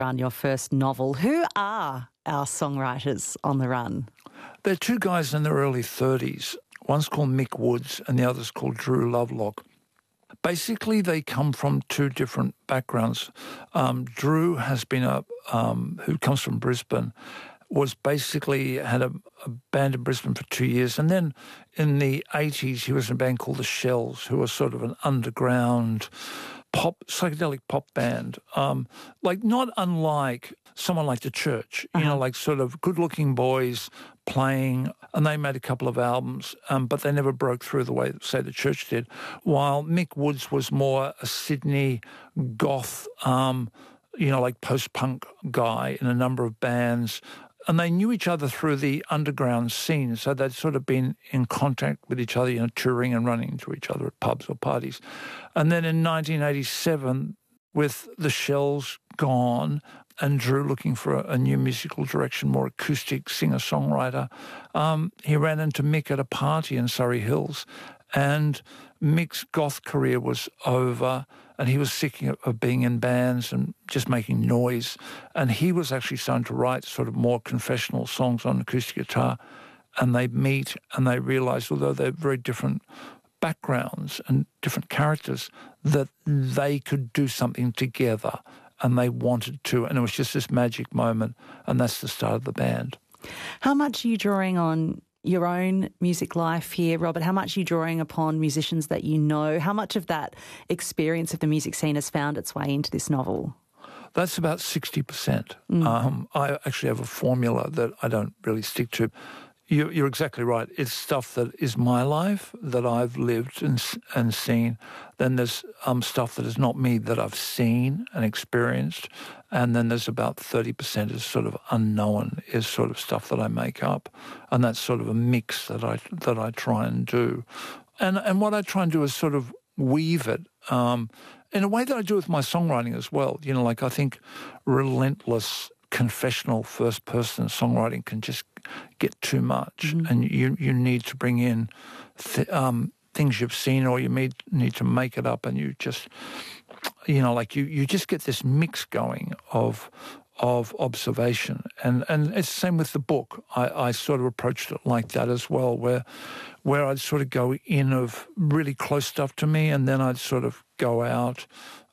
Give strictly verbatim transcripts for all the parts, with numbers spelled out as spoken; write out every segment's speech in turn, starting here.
on your first novel. Who are our songwriters on the run? They're two guys in their early thirties. One's called Mick Woods and the other's called Drew Lovelock. Basically, they come from two different backgrounds. Um, Drew has been a, um, who comes from Brisbane, was basically had a, a band in Brisbane for two years. And then in the eighties, he was in a band called The Shells, who was sort of an underground pop, psychedelic pop band. Um, like not unlike someone like The Church, you uh-huh. know, like sort of good-looking boys playing, and they made a couple of albums, um, but they never broke through the way, say, The Church did. While Mick Woods was more a Sydney goth, um, you know, like post-punk guy in a number of bands. And they knew each other through the underground scene, so they'd sort of been in contact with each other, you know, touring and running into each other at pubs or parties. And then in nineteen eighty-seven, with The Shells gone and Drew looking for a, a new musical direction, more acoustic singer-songwriter, um, he ran into Mick at a party in Surrey Hills, and Mick's goth career was over, and he was sick of being in bands and just making noise. And he was actually starting to write sort of more confessional songs on acoustic guitar. And they meet and they realise, although they're very different backgrounds and different characters, that they could do something together, and they wanted to. And it was just this magic moment, and that's the start of the band. How much are you drawing on your own music life here, Robert? How much are you drawing upon musicians that you know? How much of that experience of the music scene has found its way into this novel? That's about sixty percent. Mm. Um, I actually have a formula that I don't really stick to. You, you're exactly right. It's stuff that is my life, that I've lived and, and seen. Then there's um, stuff that is not me, that I've seen and experienced. And then there's about thirty percent is sort of unknown, is sort of stuff that I make up. And that's sort of a mix that I that I try and do. And and what I try and do is sort of weave it um, in a way that I do with my songwriting as well. You know, like I think relentless confessional first-person songwriting can just get too much, mm-hmm. and you you need to bring in th- um, things you've seen, or you need need to make it up, and you just, you know, like you, you just get this mix going of of observation, and and it's the same with the book. I, I sort of approached it like that as well, where where I'd sort of go in of really close stuff to me, and then I'd sort of go out,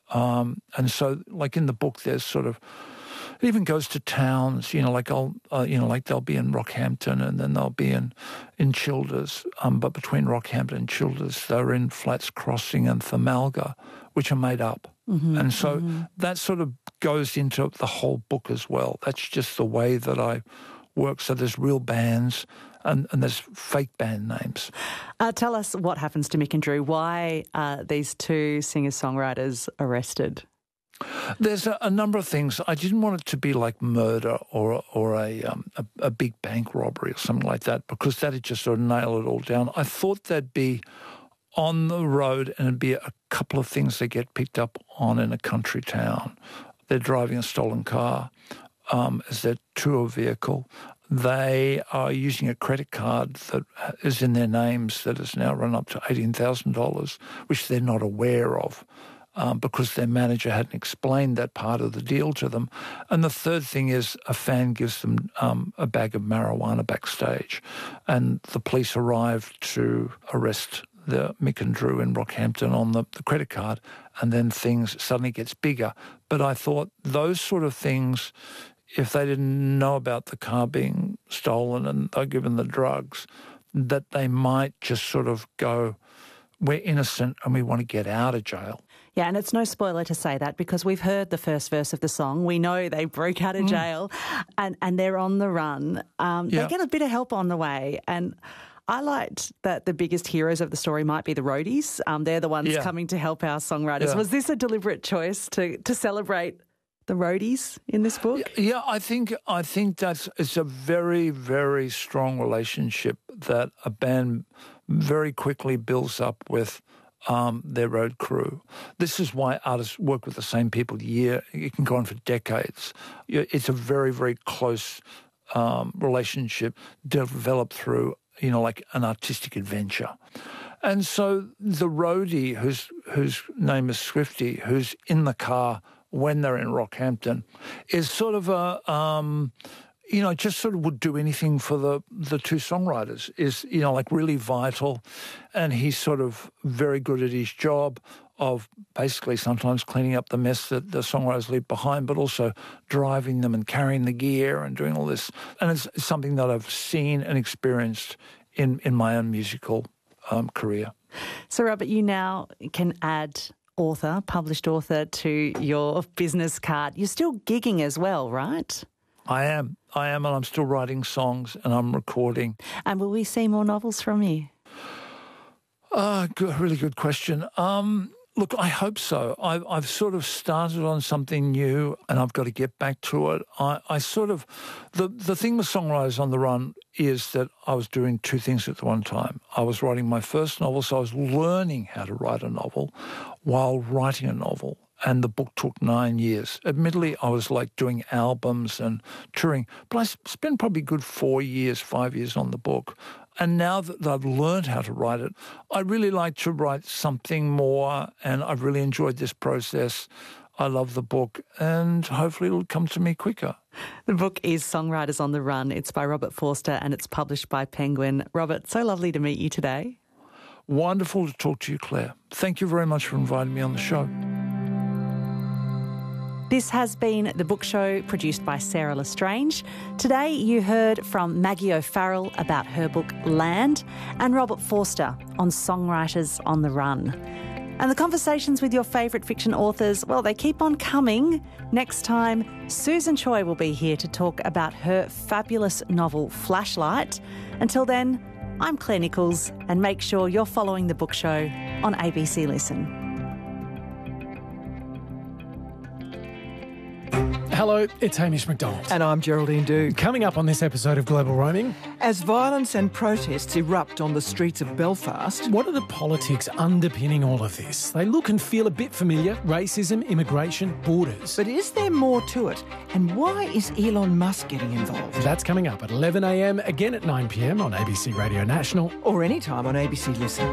um, and so like in the book, there's sort of. It even goes to towns, you know, like I'll, uh, you know, like they'll be in Rockhampton and then they'll be in, in Childers. Um, but between Rockhampton and Childers, they're in Flats Crossing and Thamalga, which are made up. Mm-hmm, and so mm-hmm. that sort of goes into the whole book as well. That's just the way that I work. So there's real bands and, and there's fake band names. Uh, tell us what happens to Mick and Drew. Why are these two singer-songwriters arrested? There's a, a number of things. I didn't want it to be like murder or or a, um, a a big bank robbery or something like that, because that'd just sort of nail it all down. I thought there'd be on the road and it'd be a couple of things they get picked up on in a country town. They're driving a stolen car um, as their tour vehicle. They are using a credit card that is in their names that has now run up to eighteen thousand dollars, which they're not aware of. Um, because their manager hadn't explained that part of the deal to them. And the third thing is a fan gives them um, a bag of marijuana backstage, and the police arrive to arrest the Mick and Drew in Rockhampton on the, the credit card, and then things suddenly gets bigger. But I thought those sort of things, if they didn't know about the car being stolen and they're given the drugs, that they might just sort of go, we're innocent and we want to get out of jail. Yeah, and it's no spoiler to say that, because we've heard the first verse of the song. We know they broke out of jail mm. and, and they're on the run. Um, yeah. They get a bit of help on the way. And I liked that the biggest heroes of the story might be the roadies. Um, they're the ones yeah. coming to help our songwriters. Yeah. Was this a deliberate choice to, to celebrate the roadies in this book? Yeah, I think I think that's it's a very, very strong relationship that a band very quickly builds up with Um, their road crew. This is why artists work with the same people year. It can go on for decades. It's a very, very close um, relationship developed through, you know, like an artistic adventure. And so the roadie, whose whose name is Swifty, who's in the car when they're in Rockhampton is sort of a, um, you know, just sort of would do anything for the, the two songwriters, is, you know, like really vital. And he's sort of very good at his job of basically sometimes cleaning up the mess that the songwriters leave behind, but also driving them and carrying the gear and doing all this. And it's, it's something that I've seen and experienced in, in my own musical um, career. So, Robert, you now can add author, published author, to your business card. You're still gigging as well, right? I am. I am, and I'm still writing songs and I'm recording. And will we see more novels from you? Uh, good, really good question. Um, look, I hope so. I've, I've sort of started on something new and I've got to get back to it. I, I sort of, the, the thing with Songwriters on the Run is that I was doing two things at the one time. I was writing my first novel, so I was learning how to write a novel while writing a novel. And the book took nine years. Admittedly, I was like doing albums and touring, but I spent probably good four years, five years on the book. And now that I've learned how to write it, I really like to write something more, and I've really enjoyed this process. I love the book, and hopefully it'll come to me quicker. The book is Songwriters on the Run. It's by Robert Forster, and it's published by Penguin. Robert, so lovely to meet you today. Wonderful to talk to you, Claire. Thank you very much for inviting me on the show. This has been The Book Show, produced by Sarah Lestrange. Today you heard from Maggie O'Farrell about her book Land, and Robert Forster on Songwriters on the Run. And the conversations with your favourite fiction authors, well, they keep on coming. Next time, Susan Choi will be here to talk about her fabulous novel Flashlight. Until then, I'm Claire Nichols, and make sure you're following The Book Show on A B C Listen. Hello, it's Hamish McDonald. And I'm Geraldine Doogue. Coming up on this episode of Global Roaming, as violence and protests erupt on the streets of Belfast, what are the politics underpinning all of this? They look and feel a bit familiar: racism, immigration, borders. But is there more to it? And why is Elon Musk getting involved? That's coming up at eleven a m, again at nine p m on A B C Radio National. Or anytime on A B C Listen.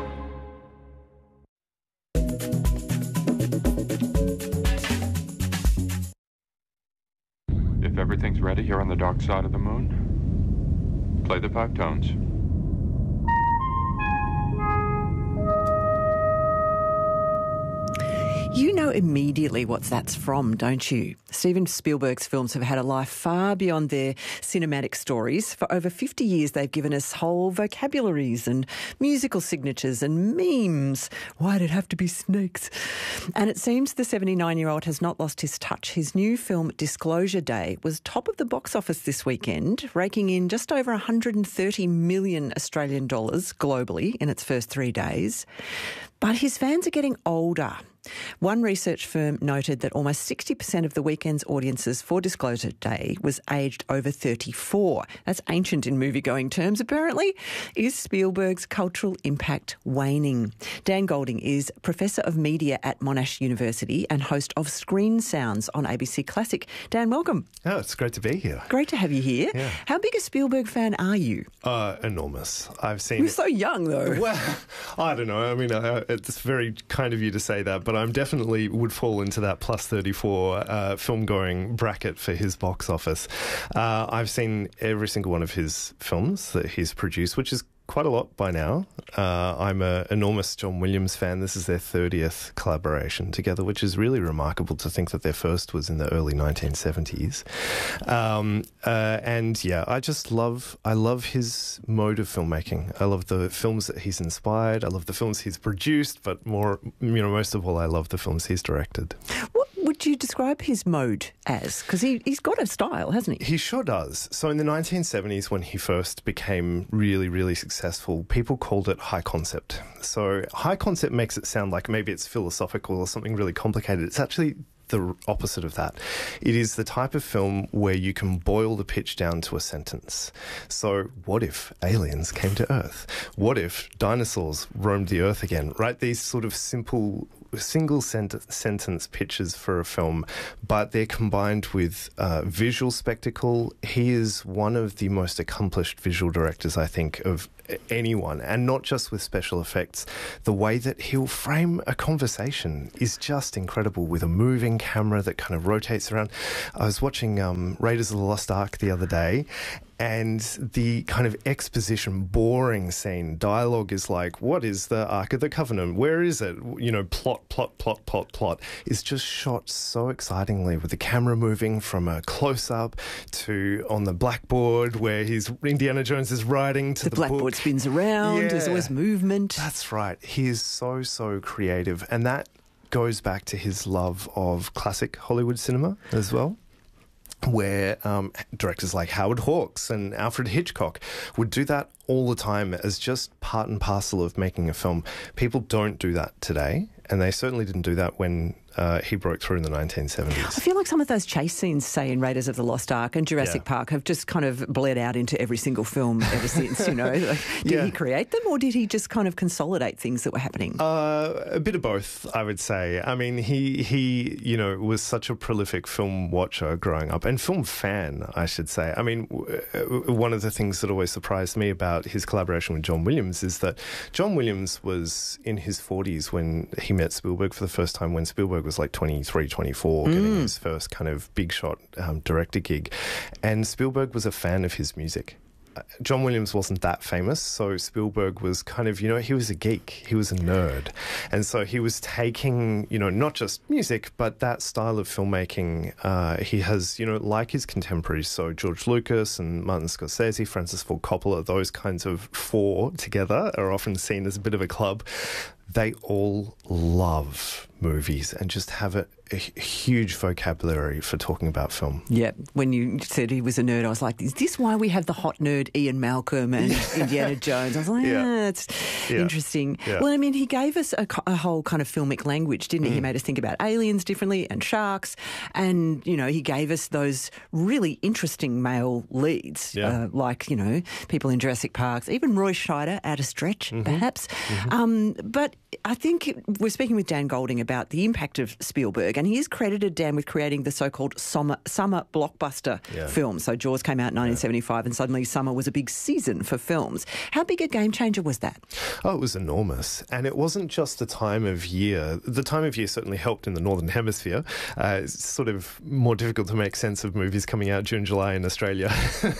If everything's ready here on the dark side of the moon, play the five tones. You know immediately what that's from, don't you? Steven Spielberg's films have had a life far beyond their cinematic stories. For over fifty years, they've given us whole vocabularies and musical signatures and memes. Why'd it have to be snakes? And it seems the seventy-nine-year-old has not lost his touch. His new film, Disclosure Day, was top of the box office this weekend, raking in just over one hundred thirty million Australian dollars globally in its first three days. But his fans are getting older. One research firm noted that almost sixty percent of the weekend's audiences for Disclosure Day was aged over thirty-four. That's ancient in movie-going terms, apparently. Is Spielberg's cultural impact waning? Dan Golding is Professor of Media at Monash University and host of Screen Sounds on A B C Classic. Dan, welcome. Oh, it's great to be here. Great to have you here. Yeah. How big a Spielberg fan are you? Uh, enormous. I've seen... You're so young, though. Well, I don't know. I mean, uh, it's very kind of you to say that, but I'm definitely would fall into that plus thirty-four uh, film-going bracket for his box office. Uh, I've seen every single one of his films that he's produced, which is quite a lot by now. Uh, I'm an enormous John Williams fan. This is their thirtieth collaboration together, which is really remarkable to think that their first was in the early nineteen seventies. Um, uh, and yeah, I just love, I love his mode of filmmaking. I love the films that he's inspired. I love the films he's produced, but more, you know, most of all, I love the films he's directed. What would you describe his mode as? Because he, he's got a style, hasn't he? He sure does. So in the nineteen seventies, when he first became really, really successful, people called it high concept. So high concept makes it sound like maybe it's philosophical or something really complicated. It's actually the opposite of that. It is the type of film where you can boil the pitch down to a sentence. So what if aliens came to Earth? What if dinosaurs roamed the Earth again? Right? These sort of simple single sent- sentence pitches for a film, but they're combined with uh, visual spectacle. He is one of the most accomplished visual directors, I think, of anyone, and not just with special effects. The way that he'll frame a conversation is just incredible, with a moving camera that kind of rotates around. I was watching um, Raiders of the Lost Ark the other day, and the kind of exposition, boring scene, dialogue is like, what is the Ark of the Covenant? Where is it? You know, plot, plot, plot, plot, plot. Is just shot so excitingly, with the camera moving from a close-up to on the blackboard where he's Indiana Jones is writing to the, the blackboard book. Spins around. Yeah. There's always movement. That's right. He is so, so creative. And that goes back to his love of classic Hollywood cinema as well, where um, directors like Howard Hawks and Alfred Hitchcock would do that all the time as just part and parcel of making a film. People don't do that today, and they certainly didn't do that when uh, he broke through in the nineteen seventies. I feel like some of those chase scenes, say, in Raiders of the Lost Ark and Jurassic yeah. Park, have just kind of bled out into every single film ever since, you know. Like, did yeah. he create them, or did he just kind of consolidate things that were happening? Uh, a bit of both, I would say. I mean, he, he, you know, was such a prolific film watcher growing up, and film fan, I should say. I mean, w- one of the things that always surprised me about his collaboration with John Williams is that John Williams was in his forties when he met Spielberg for the first time, when Spielberg was like twenty-three, twenty-four, mm. getting his first kind of big shot um, director gig. And Spielberg was a fan of his music. John Williams wasn't that famous, so Spielberg was kind of, you know, he was a geek, he was a nerd. And so he was taking, you know, not just music, but that style of filmmaking. Uh, he has, you know, like his contemporaries, so George Lucas and Martin Scorsese, Francis Ford Coppola, those kinds of four together are often seen as a bit of a club. They all love movies and just have a, a huge vocabulary for talking about film. Yeah, when you said he was a nerd, I was like, is this why we have the hot nerd Ian Malcolm and Indiana Jones? I was like, yeah, ah, it's yeah. interesting. Yeah. Well, I mean, he gave us a, a whole kind of filmic language, didn't he? Mm. He made us think about aliens differently and sharks, and, you know, he gave us those really interesting male leads, yeah. uh, like, you know, people in Jurassic Park, even Roy Scheider at a stretch, mm-hmm. perhaps. Mm-hmm. Um, but I think we're speaking with Dan Golding about the impact of Spielberg, and he is credited, Dan, with creating the so-called summer, summer blockbuster yeah. film. So Jaws came out in nineteen seventy-five, yeah. and suddenly summer was a big season for films. How big a game changer was that? Oh, it was enormous. And it wasn't just the time of year. The time of year certainly helped in the Northern Hemisphere. Uh, it's sort of more difficult to make sense of movies coming out June, July in Australia.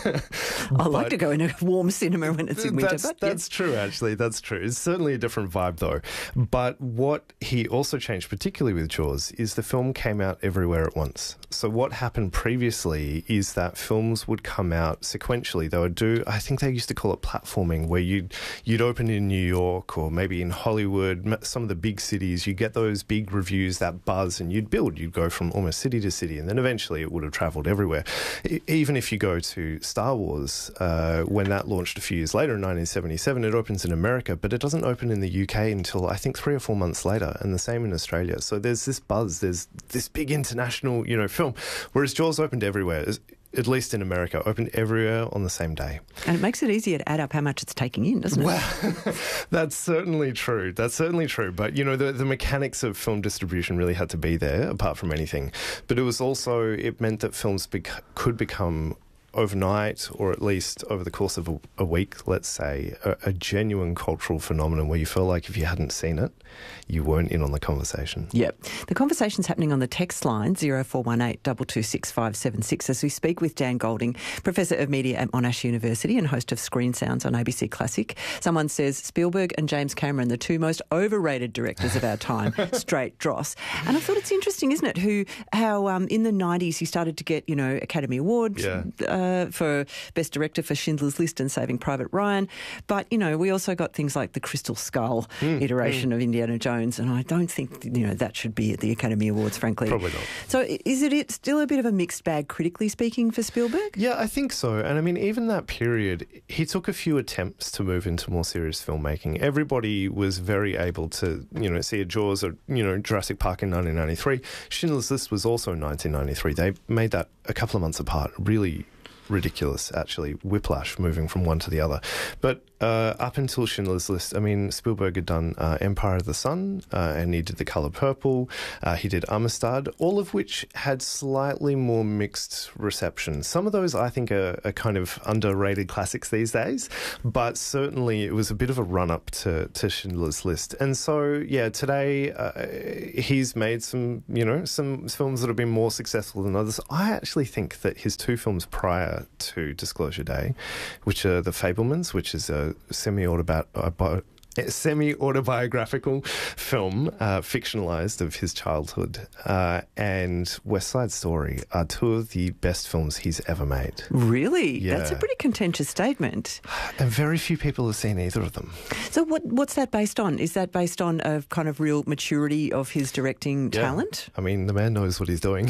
I like to go in a warm cinema when it's in winter. That's, but that's yeah. true, actually. That's true. It's certainly a different vibe, though. But what he also changed, particularly with Jaws, is the film came out everywhere at once. So what happened previously is that films would come out sequentially. They would do, I think they used to call it platforming, where you'd, you'd open in New York or maybe in Hollywood, some of the big cities, you get those big reviews, that buzz, and you'd build. You'd go from almost city to city, and then eventually it would have travelled everywhere. I, even if you go to Star Wars, uh, when that launched a few years later in nineteen seventy-seven, it opens in America, but it doesn't open in the U K until I think three or four months later, and the same in Australia. So there's this buzz, there's this big international, you know, film, whereas Jaws opened everywhere, at least in America, opened everywhere on the same day. And it makes it easier to add up how much it's taking in, doesn't it? Well, that's certainly true. That's certainly true. But, you know, the, the mechanics of film distribution really had to be there, apart from anything. But it was also, it meant that films bec- could become overnight, or at least over the course of a, a week, let's say, a, a genuine cultural phenomenon where you feel like if you hadn't seen it, you weren't in on the conversation. Yep. The conversation's happening on the text line, zero four one eight, two two six, five seven six, as we speak with Dan Golding, Professor of Media at Monash University and host of Screen Sounds on A B C Classic. Someone says Spielberg and James Cameron, the two most overrated directors of our time, straight dross. And I thought it's interesting, isn't it, who how um, in the nineties he started to get, you know, Academy Awards yeah. uh, for Best Director for Schindler's List and Saving Private Ryan. But, you know, we also got things like the Crystal Skull mm, iteration mm. of Indiana Jones, and I don't think, you know, that should be at the Academy Awards, frankly. Probably not. So is it still a bit of a mixed bag, critically speaking, for Spielberg? Yeah, I think so. And I mean, even that period, he took a few attempts to move into more serious filmmaking. Everybody was very able to, you know, see a Jaws or, you know, Jurassic Park in nineteen ninety-three. Schindler's List was also in nineteen ninety-three. They made that a couple of months apart. Really ridiculous, actually. Whiplash moving from one to the other. But uh, up until Schindler's List, I mean, Spielberg had done uh, Empire of the Sun, uh, and he did The Colour Purple. Uh, he did Amistad, all of which had slightly more mixed reception. Some of those, I think, are, are kind of underrated classics these days, but certainly it was a bit of a run-up to, to Schindler's List. And so, yeah, today uh, he's made some, you know, some films that have been more successful than others. I actually think that his two films prior to Disclosure Day, which are The Fabelmans, which is a semi-autobi- semi-autobiographical film, uh, fictionalised, of his childhood, uh, and West Side Story are two of the best films he's ever made. Really? Yeah. That's a pretty contentious statement. And very few people have seen either of them. So what what's that based on? Is that based on a kind of real maturity of his directing Yeah. talent? I mean, the man knows what he's doing.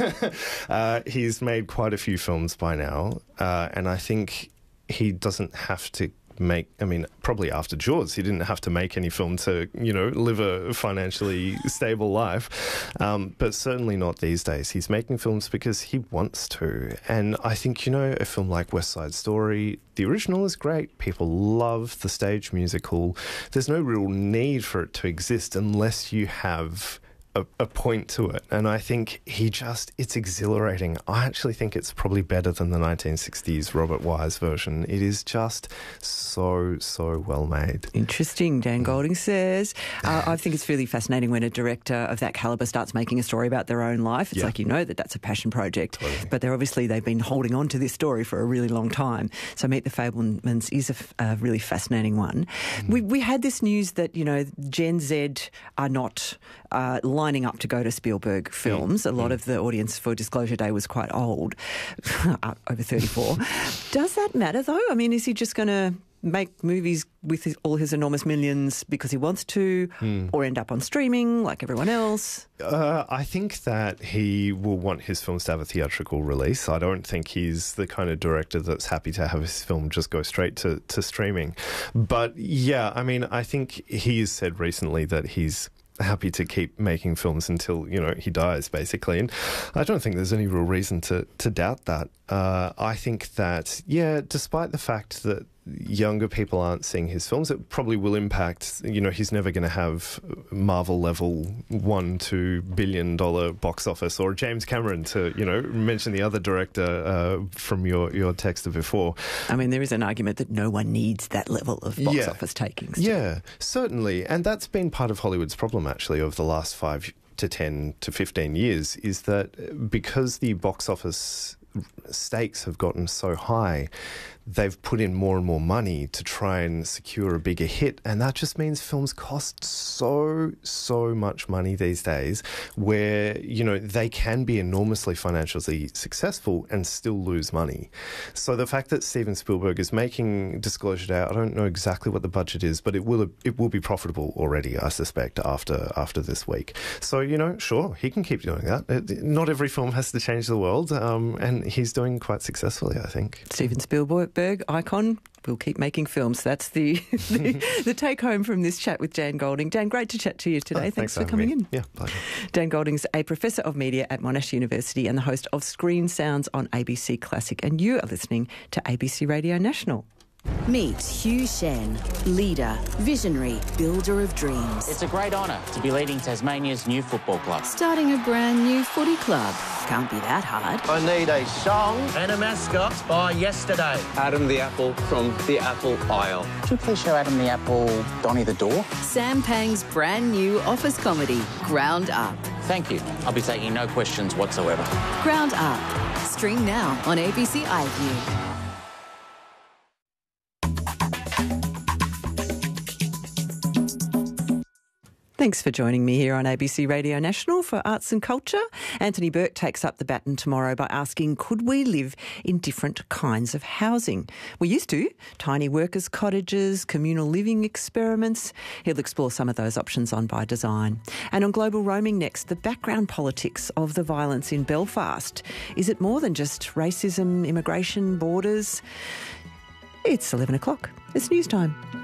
uh, he's made quite a few films by now, uh, and I think he doesn't have to make, I mean, probably after Jaws, he didn't have to make any film to, you know, live a financially stable life. Um, but certainly not these days. He's making films because he wants to. And I think, you know, a film like West Side Story, the original is great. People love the stage musical. There's no real need for it to exist unless you have A, a point to it, and I think he just, it's exhilarating. I actually think it's probably better than the nineteen sixties Robert Wise version. It is just so, so well made. Interesting. Dan Golding says, uh, I think it's really fascinating when a director of that calibre starts making a story about their own life. It's Yeah. like, you know, that that's a passion project, Totally. but they're obviously, they've been holding on to this story for a really long time. So Meet the Fabelmans is a, f- a really fascinating one. Mm. We, we had this news that, you know, Gen Z are not uh, lining up to go to Spielberg films. Mm. A lot mm. of the audience for Disclosure Day was quite old, over thirty-four. Does that matter, though? I mean, is he just going to make movies with his, all his enormous millions because he wants to, mm. or end up on streaming like everyone else? Uh, I think that he will want his films to have a theatrical release. I don't think he's the kind of director that's happy to have his film just go straight to, to streaming. But yeah, I mean, I think he has said recently that he's happy to keep making films until, you know, he dies, basically. And I don't think there's any real reason to, to doubt that. Uh, I think that, yeah, despite the fact that younger people aren't seeing his films, it probably will impact, you know, he's never going to have Marvel level one, two billion dollar box office, or James Cameron, to, you know, mention the other director uh, from your, your text before. I mean, there is an argument that no one needs that level of box yeah. office takings. Yeah, certainly. And that's been part of Hollywood's problem, actually, over the last five to ten to fifteen years, is that because the box office stakes have gotten so high, they've put in more and more money to try and secure a bigger hit, and that just means films cost so, so much money these days, where, you know, they can be enormously financially successful and still lose money. So the fact that Steven Spielberg is making Disclosure Day, I don't know exactly what the budget is, but it will it will be profitable already, I suspect, after after this week. So, you know, sure, he can keep doing that. It, not every film has to change the world, um, and he's doing quite successfully, I think. Steven Spielberg, icon, will keep making films. That's the, the, the take home from this chat with Dan Golding. Dan, great to chat to you today. Oh, thanks, thanks for coming me. in. Yeah, pleasure. Dan Golding's a Professor of Media at Monash University and the host of Screen Sounds on A B C Classic, and you are listening to A B C Radio National. Meet Hugh Shen, leader, visionary, builder of dreams. It's a great honour to be leading Tasmania's new football club. Starting a brand new footy club. Can't be that hard. I need a song and a mascot by yesterday. Adam the Apple from the Apple Isle. Could you please show Adam the Apple Donny the Door? Sam Pang's brand new office comedy, Ground Up. Thank you. I'll be taking no questions whatsoever. Ground Up. Stream now on A B C iView. Thanks for joining me here on A B C Radio National for Arts and Culture. Anthony Burke takes up the baton tomorrow by asking, could we live in different kinds of housing? We used to. Tiny workers' cottages, communal living experiments. He'll explore some of those options on By Design. And on Global Roaming next, the background politics of the violence in Belfast. Is it more than just racism, immigration, borders? It's eleven o'clock. It's news time.